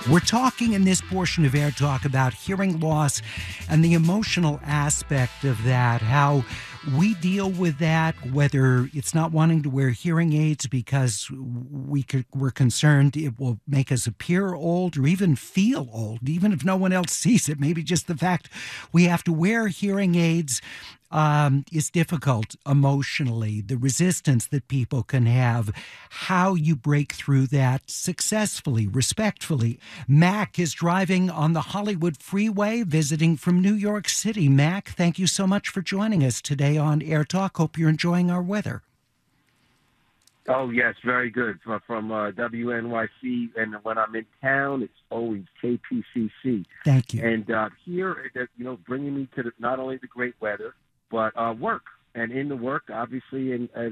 We're talking in this portion of Air Talk about hearing loss and the emotional aspect of that, how we deal with that, whether it's not wanting to wear hearing aids because we're concerned it will make us appear old or even feel old, even if no one else sees it. Maybe just the fact we have to wear hearing aids is difficult emotionally, the resistance that people can have, how you break through that successfully, respectfully. Mac is driving on the Hollywood Freeway, visiting from New York City. Mac, thank you so much for joining us today on Air Talk. Hope you're enjoying our weather. Oh, yes, very good. From WNYC, and when I'm in town, it's always KPCC. Thank you. And here, bringing me to not only the great weather, but work. And in the work, obviously, and as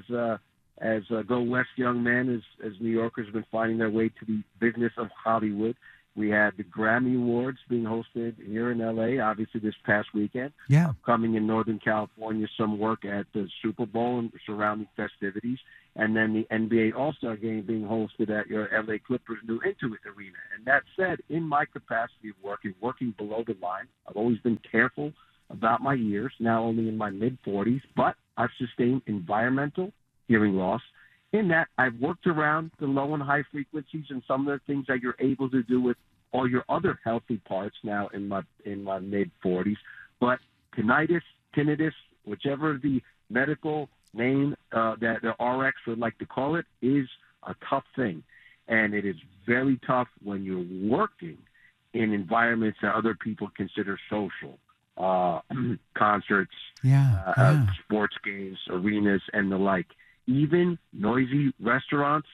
Go West young men, as New Yorkers have been finding their way to the business of Hollywood, we had the Grammy Awards being hosted here in L.A., obviously, this past weekend. Yeah. Coming in Northern California, some work at the Super Bowl and surrounding festivities. And then the NBA All-Star Game being hosted at your L.A. Clippers' new Intuit Arena. And that said, in my capacity of working below the line, I've always been careful about my years, now only in my mid-40s, but I've sustained environmental hearing loss in that I've worked around the low and high frequencies and some of the things that you're able to do with all your other healthy parts now in my mid-40s. But tinnitus, whichever the medical name that the RX would like to call it, is a tough thing. And it is very tough when you're working in environments that other people consider social. Concerts, sports games, arenas, and the like. Even noisy restaurants,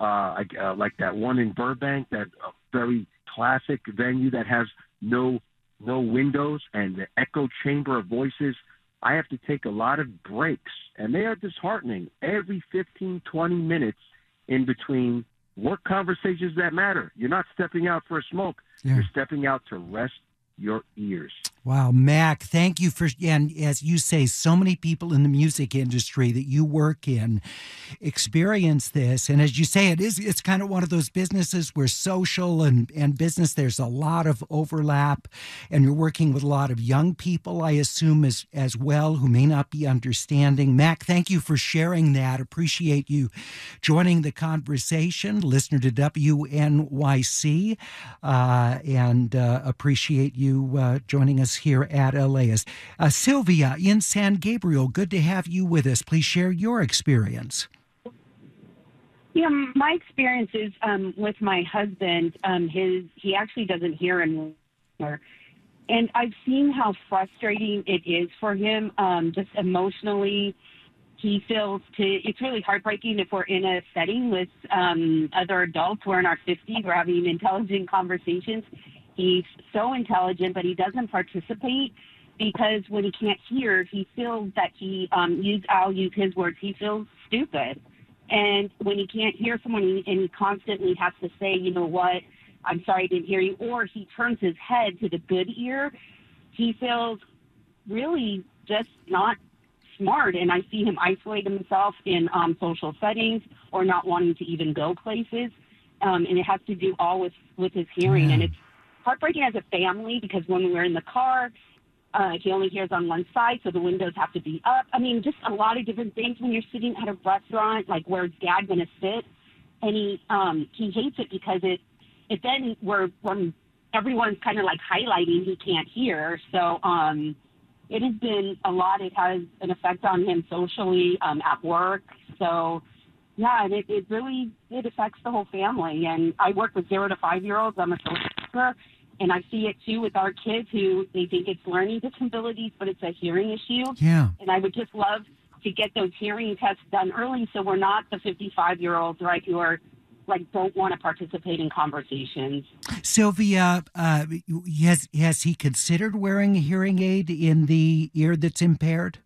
like that one in Burbank, that very classic venue that has no windows and the echo chamber of voices. I have to take a lot of breaks, and they are disheartening every 15, 20 minutes in between work conversations that matter. You're not stepping out for a smoke. Yeah. You're stepping out to rest your ears. Wow, Mac, thank you for, and as you say, so many people in the music industry that you work in experience this. And as you say, it's kind of one of those businesses where social and business, there's a lot of overlap, and you're working with a lot of young people, I assume, as well, who may not be understanding. Mac, thank you for sharing that. Appreciate you joining the conversation, listener to WNYC, and appreciate you joining us here at LAist. Sylvia in San Gabriel, good to have you with us. Please share your experience. Yeah, my experience is with my husband. He actually doesn't hear anymore. And I've seen how frustrating it is for him, just emotionally. He feels it's really heartbreaking if we're in a setting with other adults. We're in our 50s. We're having intelligent conversations. He's so intelligent, but he doesn't participate because when he can't hear, he feels that I'll use his words, he feels stupid. And when he can't hear someone and he constantly has to say, you know what, I'm sorry I didn't hear you, or he turns his head to the good ear, he feels really just not smart. And I see him isolate himself in social settings or not wanting to even go places. And it has to do all with his hearing. Yeah. And it's heartbreaking as a family because when we're in the car, he only hears on one side, so the windows have to be up. I mean, just a lot of different things when you're sitting at a restaurant, like where's Dad going to sit? And he hates it because it then when everyone's kind of like highlighting, he can't hear. So it has been a lot. It has an effect on him socially, at work. So yeah, and it really affects the whole family. And I work with 0 to 5-year-olds. I'm a social worker. And I see it, too, with our kids who they think it's learning disabilities, but it's a hearing issue. Yeah. And I would just love to get those hearing tests done early so we're not the 55-year-olds, right, who are, don't want to participate in conversations. Sylvia, has he considered wearing a hearing aid in the ear that's impaired?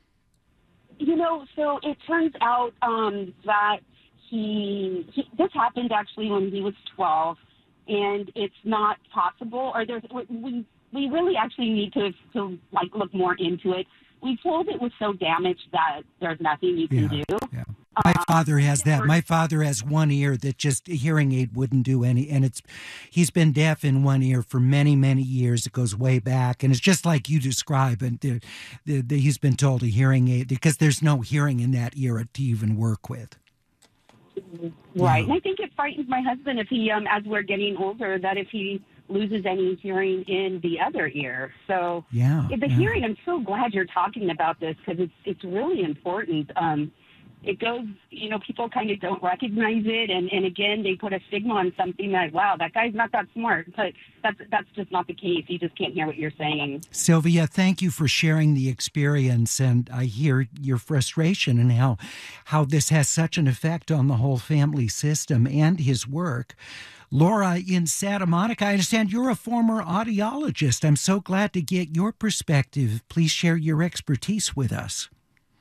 So it turns out that this happened actually when he was 12. And it's not possible, or we really actually need to look more into it. We told it was so damaged that there's nothing you can do. Yeah. My father has that. My father has one ear that just a hearing aid wouldn't do any, and he's been deaf in one ear for many, many years. It goes way back, and it's just like you describe. And he's been told a hearing aid because there's no hearing in that ear to even work with. Right, and I think it frightens my husband if he, as we're getting older, that if he loses any hearing in the other ear. So hearing, I'm so glad you're talking about this because it's really important. It goes, people kind of don't recognize it. And again, they put a stigma on something like, wow, that guy's not that smart. But that's just not the case. You just can't hear what you're saying. Sylvia, thank you for sharing the experience. And I hear your frustration and how this has such an effect on the whole family system and his work. Laura in Santa Monica, I understand you're a former audiologist. I'm so glad to get your perspective. Please share your expertise with us.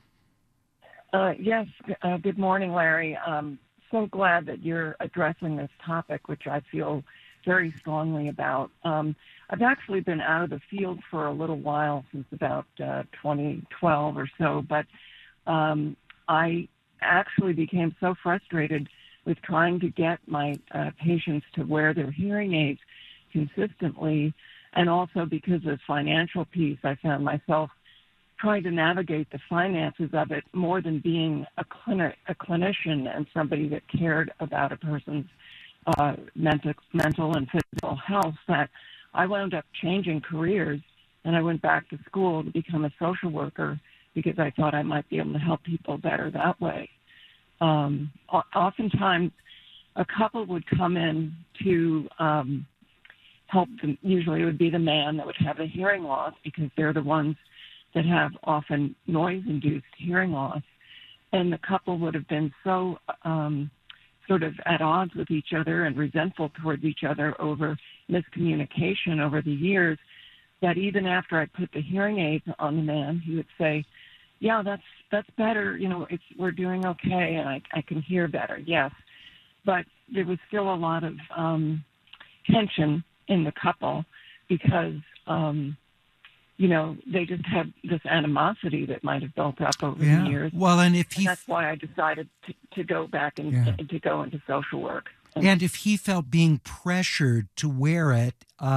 Yes. Good morning, Larry. So glad that you're addressing this topic, which I feel very strongly about. I've actually been out of the field for a little while, since about 2012 or so, but I actually became so frustrated with trying to get my patients to wear their hearing aids consistently, and also because of the financial piece, I found myself trying to navigate the finances of it more than being a clinician and somebody that cared about a person's mental and physical health, that I wound up changing careers, and I went back to school to become a social worker because I thought I might be able to help people better that way. Oftentimes, a couple would come in to help them. Usually it would be the man that would have a hearing loss because they're the ones that have often noise-induced hearing loss. And the couple would have been so sort of at odds with each other and resentful towards each other over miscommunication over the years that even after I put the hearing aids on the man, he would say, yeah, that's better. We're doing okay, and I can hear better. Yes. But there was still a lot of tension in the couple because, they just had this animosity that might have built up over the years. Well, and that's why I decided to go back and to go into social work. And if he felt being pressured to wear it,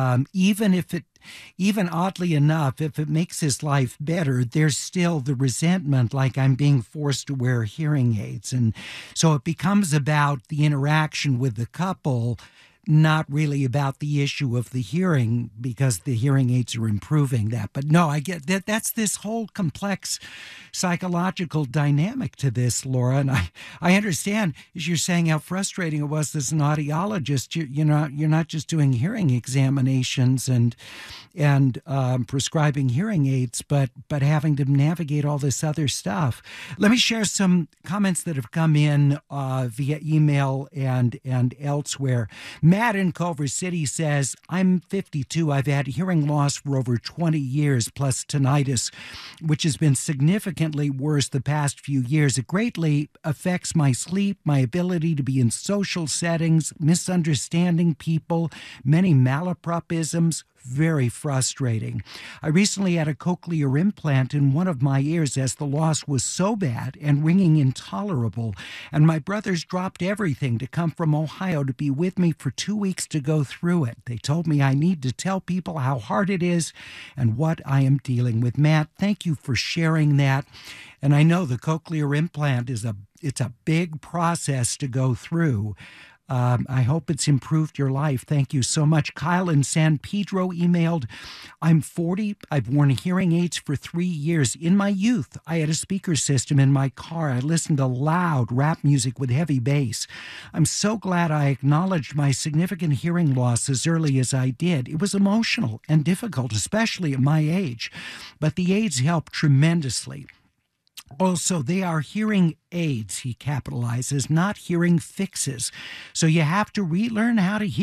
even oddly enough, if it makes his life better, there's still the resentment, like I'm being forced to wear hearing aids. And so it becomes about the interaction with the couple, not really about the issue of the hearing, because the hearing aids are improving that. But no, I get that. That's this whole complex psychological dynamic to this, Laura. And I understand, as you're saying, how frustrating it was as an audiologist. You're not just doing hearing examinations and prescribing hearing aids, but having to navigate all this other stuff. Let me share some comments that have come in via email and elsewhere. Matt in Culver City says, I'm 52. I've had hearing loss for over 20 years, plus tinnitus, which has been significantly worse the past few years. It greatly affects my sleep, my ability to be in social settings, misunderstanding people, many malapropisms. Very frustrating. I recently had a cochlear implant in one of my ears as the loss was so bad and ringing intolerable, and my brothers dropped everything to come from Ohio to be with me for 2 weeks to go through it. They told me I need to tell people how hard it is and what I am dealing with. Matt, thank you for sharing that. And I know the cochlear implant it's a big process to go through. I hope it's improved your life. Thank you so much. Kyle in San Pedro emailed, I'm 40. I've worn hearing aids for 3 years. In my youth, I had a speaker system in my car. I listened to loud rap music with heavy bass. I'm so glad I acknowledged my significant hearing loss as early as I did. It was emotional and difficult, especially at my age, but the aids helped tremendously. Also, they are hearing aids, he capitalizes, not hearing fixes. So you have to relearn how to hear.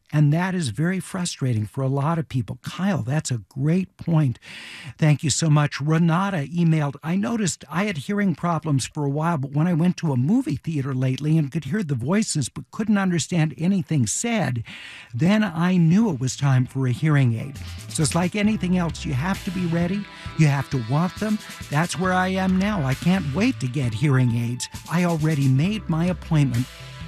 And that is very frustrating for a lot of people. Kyle, that's a great point. Thank you so much. Renata emailed, I noticed I had hearing problems for a while, but when I went to a movie theater lately and could hear the voices but couldn't understand anything said, then I knew it was time for a hearing aid. So it's like anything else. You have to be ready. You have to want them. That's where I am now. I can't wait to get hearing aids. I already made my appointment.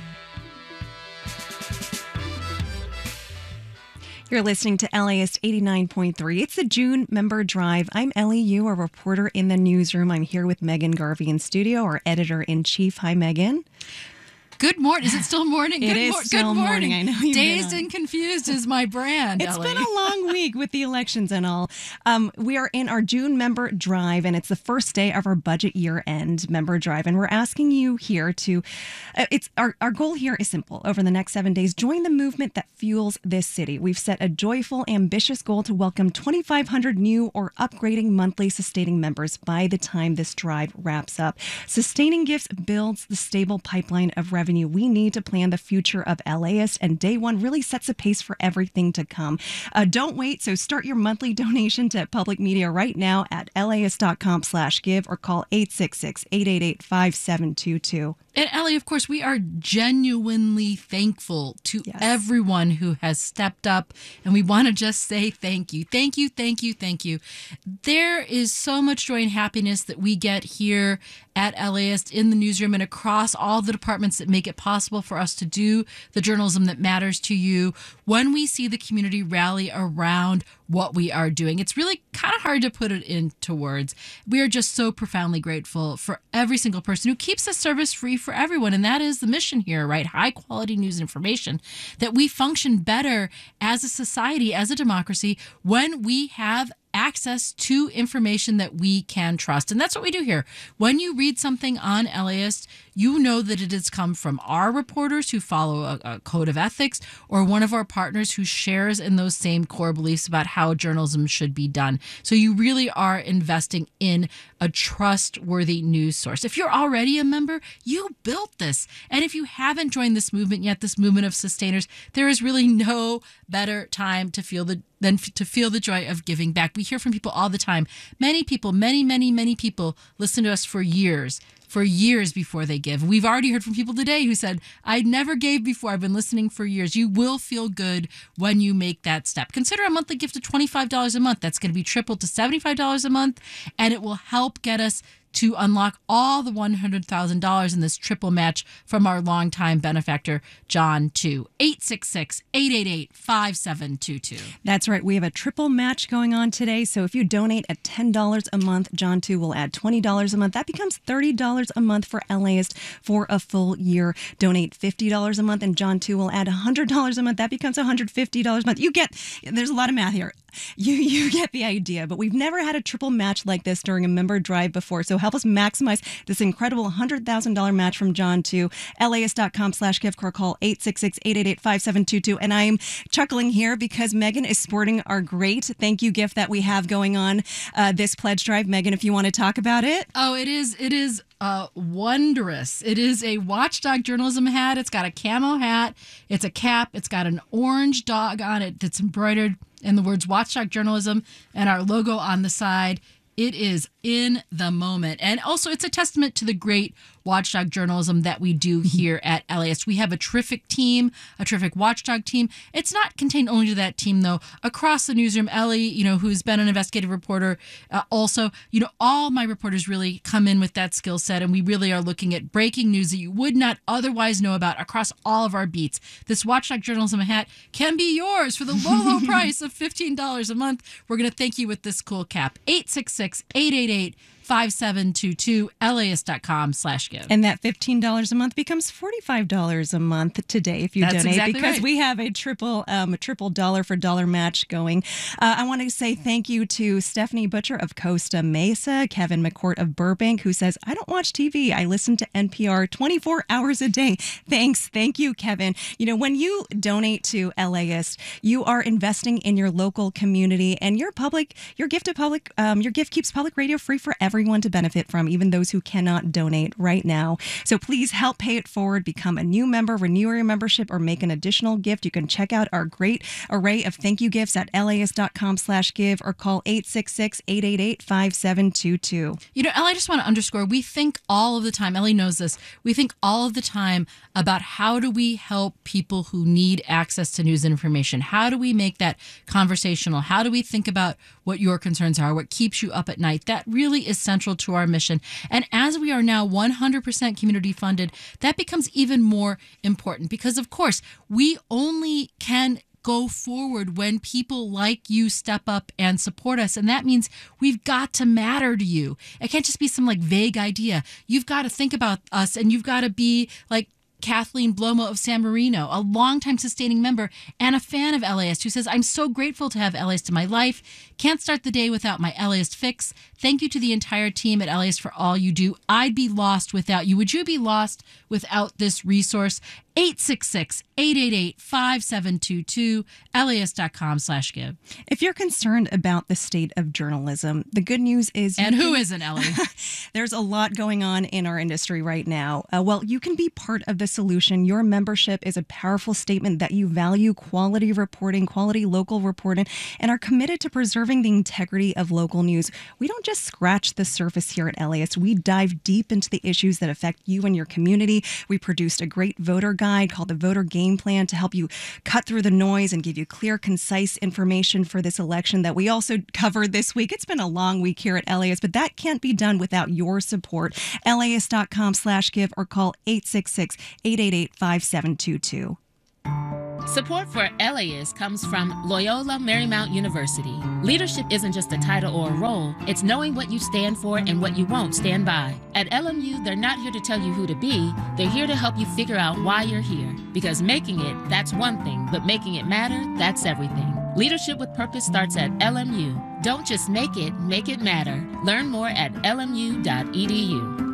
You're listening to LAist 89.3. It's the June Member Drive. I'm Ellie Yu, a reporter in the newsroom. I'm here with Megan Garvey in studio, our editor-in-chief. Hi, Megan. Good morning. Is it still morning? It is still morning. I know you've Dazed and Confused is my brand, It's Ellie. been a long week with the elections and all. We are in our June Member Drive, and it's the first day of our budget year-end Member Drive. And we're asking you here to, our goal here is simple. Over the next 7 days, join the movement that fuels this city. We've set a joyful, ambitious goal to welcome 2,500 new or upgrading monthly sustaining members by the time this drive wraps up. Sustaining Gifts builds the stable pipeline of revenue we need to plan the future of LAist, and day one really sets a pace for everything to come. Don't wait, so start your monthly donation to public media right now at laist.com/give or call 866-888-5722. And Ellie, of course, we are genuinely thankful to everyone who has stepped up, and we want to just say thank you. Thank you, thank you, thank you. There is so much joy and happiness that we get here at LAist in the newsroom and across all the departments that make it possible for us to do the journalism that matters to you when we see the community rally around what we are doing. It's really kind of hard to put it into words. We are just so profoundly grateful for every single person who keeps the service free for everyone. And that is the mission here, right? High quality news and information, that we function better as a society, as a democracy, when we have access to information that we can trust. And that's what we do here. When you read something on LAist, you know that it has come from our reporters who follow a code of ethics, or one of our partners who shares in those same core beliefs about how journalism should be done. So you really are investing in a trustworthy news source. If you're already a member, you built this. And if you haven't joined this movement yet, this movement of sustainers, there is really no better time to feel the joy of giving back. We hear from people all the time. Many people, many people listen to us for years before they give. We've already heard from people today who said, I never gave before. I've been listening for years. You will feel good when you make that step. Consider a monthly gift of $25 a month. That's going to be tripled to $75 a month, and it will help get us to unlock all the $100,000 in this triple match from our longtime benefactor, John 2. 866-888-5722. That's right. We have a triple match going on today. So if you donate at $10 a month, John 2 will add $20 a month. That becomes $30 a month for LAist for a full year. Donate $50 a month, and John 2 will add $100 a month. That becomes $150 a month. There's a lot of math here. You get the idea, but we've never had a triple match like this during a member drive before. So help us maximize this incredible $100,000 match from John 2. LAist.com/gift or call 866-888-5722. And I'm chuckling here because Megan is sporting our great thank you gift that we have going on this pledge drive. Megan, if you want to talk about it. Oh, it is wondrous. It is a Watchdog journalism hat. It's got a camo hat. It's a cap. It's got an orange dog on it that's embroidered in the words Watchdog Journalism and our logo on the side. It is in the moment. And also, it's a testament to the great watchdog journalism that we do here at LAist. We have a terrific team, a terrific watchdog team. It's not contained only to that team, though. Across the newsroom, Ellie, who's been an investigative reporter, also, all my reporters really come in with that skill set, and we really are looking at breaking news that you would not otherwise know about across all of our beats. This watchdog journalism hat can be yours for the low price of $15 a month. We're going to thank you with this cool cap. 866-888-5722, laist.com/give. And that $15 a month becomes $45 a month today if you donate, exactly because right. we have a triple dollar for dollar match going. I want to say thank you to Stephanie Butcher of Costa Mesa, Kevin McCourt of Burbank, who says, I don't watch TV. I listen to NPR 24 hours a day. Thanks. Thank you, Kevin. When you donate to LAist, you are investing in your local community, and your gift keeps public radio free for everyone. everyone to benefit from, even those who cannot donate right now. So please help pay it forward. Become a new member, renew your membership, or make an additional gift. You can check out our great array of thank you gifts at LAist.com/give or call 866-888-5722. You know, Ellie, I just want to underscore, we think all of the time, Ellie knows this, we think all of the time about how do we help people who need access to news and information? How do we make that conversational? How do we think about what your concerns are, what keeps you up at night? That really is central to our mission. And as we are now 100% community funded, that becomes even more important because, of course, we only can go forward when people like you step up and support us. And that means we've got to matter to you. It can't just be some like vague idea. You've got to think about us, and you've got to be like Kathleen Blomo of San Marino, a longtime sustaining member and a fan of LAist, who says, I'm so grateful to have LAist in my life. Can't start the day without my LAist fix. Thank you to the entire team at LAist for all you do. I'd be lost without you. Would you be lost without this resource? 866-888-5722, LAist.com/give. If you're concerned about the state of journalism, the good news is... And who isn't, Ellie? There's a lot going on in our industry right now. Well, you can be part of the solution. Your membership is a powerful statement that you value quality reporting, quality local reporting, and are committed to preserving the integrity of local news. We don't just scratch the surface here at LAist. We dive deep into the issues that affect you and your community. We produced a great voter guide called the Voter Game Plan to help you cut through the noise and give you clear, concise information for this election that we also covered this week. It's been a long week here at LAist, but that can't be done without your support. LAist.com/give or call 866-888-5722. Support for LAist comes from Loyola Marymount University. Leadership isn't just a title or a role, it's knowing what you stand for and what you won't stand by. At LMU, they're not here to tell you who to be, they're here to help you figure out why you're here. Because making it, that's one thing, but making it matter, that's everything. Leadership with purpose starts at LMU. Don't just make it matter. Learn more at lmu.edu.